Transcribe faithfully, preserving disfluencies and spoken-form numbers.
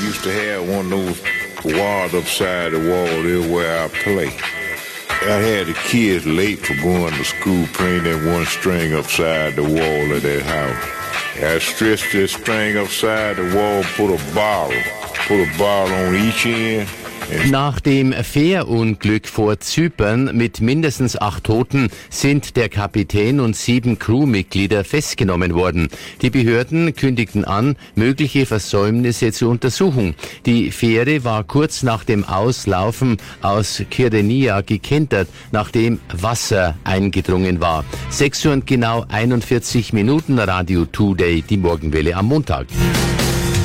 used to have one of those walls upside the wall there where I play. I had the kids late for going to school playing that one string upside the wall of that house. I stretched that string upside the wall, put a bottle, put a bottle on each end. Nach dem Fährunglück vor Zypern mit mindestens acht Toten sind der Kapitän und sieben Crewmitglieder festgenommen worden. Die Behörden kündigten an, mögliche Versäumnisse zu untersuchen. Die Fähre war kurz nach dem Auslaufen aus Kyrenia gekentert, nachdem Wasser eingedrungen war. sechs Uhr und genau einundvierzig Minuten, Radio Today, die Morgenwelle am Montag.